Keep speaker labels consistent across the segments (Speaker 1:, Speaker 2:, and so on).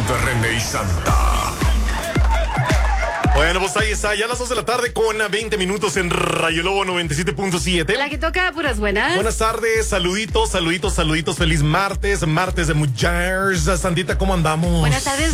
Speaker 1: de René y Santa.
Speaker 2: Bueno, pues ahí está, ya a las 2 de la tarde con 20 minutos en Rayo Lobo 97.7.
Speaker 3: La que toca puras buenas.
Speaker 2: Buenas tardes, saluditos. Feliz martes de mujeres. Santita, ¿cómo andamos?
Speaker 3: Buenas tardes,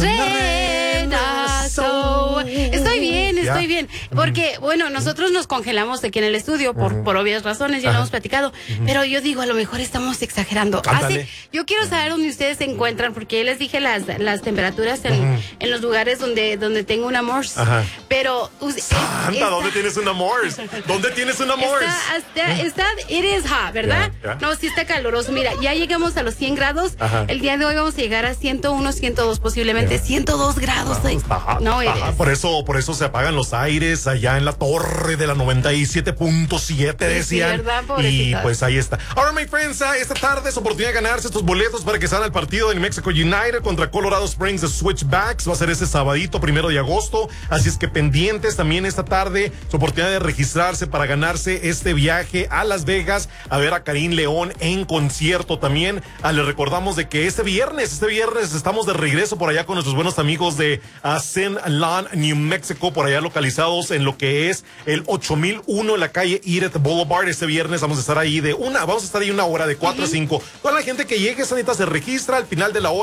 Speaker 3: Renazo. Estoy bien. Porque, bueno, nosotros nos congelamos aquí en el estudio por obvias razones, ya lo hemos platicado. Pero yo digo, a lo mejor estamos exagerando.
Speaker 2: Ándale.
Speaker 3: Yo quiero saber dónde ustedes se encuentran, porque les dije las temperaturas en los lugares donde tengo un amor.
Speaker 2: Ajá.
Speaker 3: Pero
Speaker 2: Santa, ¿dónde tienes un amor? ¿Dónde tienes un amor?
Speaker 3: It is hot, ¿verdad?
Speaker 2: Ya.
Speaker 3: No, sí está caloroso. Mira, ya llegamos a los 100 grados.
Speaker 2: Ajá.
Speaker 3: El día de hoy vamos a llegar a 101, 102 posiblemente. 102 grados. No eres.
Speaker 2: Por eso se apagan los aires allá en la torre de la 97.7, decían.
Speaker 3: Sí, ¿verdad?
Speaker 2: Y
Speaker 3: Pobrecitas.
Speaker 2: pues ahí está. Ahora, my friends, esta tarde es oportunidad de ganarse estos boletos para que salga el partido de New Mexico United contra Colorado Springs de Switchbacks. Va a ser ese sabadito 1 de agosto. Así es que pendientes también esta tarde, su oportunidad de registrarse para ganarse este viaje a Las Vegas a ver a Karim León en concierto también. Les recordamos de que este viernes estamos de regreso por allá con nuestros buenos amigos de Zen Lawn, New Mexico, por allá localizados en lo que es el 8001 en la calle Edith Boulevard. Este viernes vamos a estar ahí una hora, de 4 a 5. Toda la gente que llegue, Sanita, se registra al final de la hora.